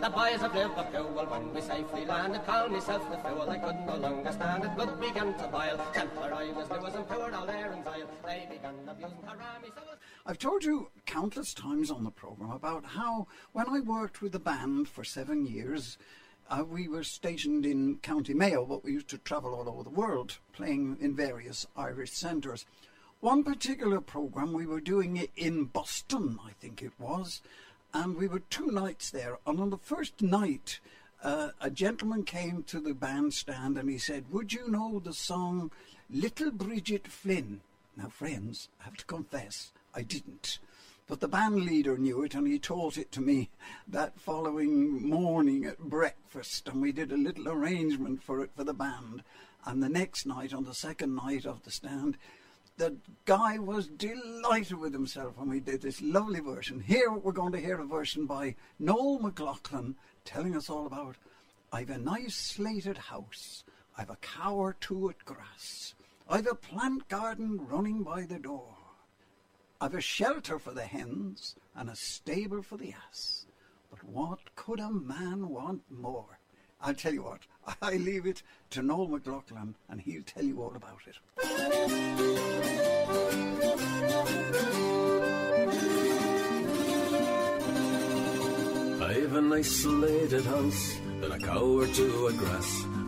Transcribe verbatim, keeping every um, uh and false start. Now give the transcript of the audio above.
The boys of Liverpool, well, when we safely landed, called myself the fool, I could no longer stand it, blood began to boil. Templar I was new as and poured all air and oil. They began abusing Harami, so... I've told you countless times on the programme about how, when I worked with the band for seven years, uh, we were stationed in County Mayo, but we used to travel all over the world, playing in various Irish centres. One particular programme, we were doing it in Boston, I think it was, and we were two nights there. And on the first night, uh, a gentleman came to the bandstand and he said, "Would you know the song Little Bridget Flynn?" Now, friends, I have to confess, I didn't. But the band leader knew it, and he taught it to me that following morning at breakfast, and we did a little arrangement for it for the band. And the next night, on the second night of the stand, the guy was delighted with himself, and we did this lovely version. Here we're going to hear a version by Noel McLaughlin telling us all about, "I've a nice slated house, I've a cow or two at grass, I've a plant garden running by the door, I've a shelter for the hens and a stable for the ass. But what could a man want more?" I'll tell you what, I leave it to Noel McLaughlin and he'll tell you all about it. I've a nice slated house and a cow or two of grass.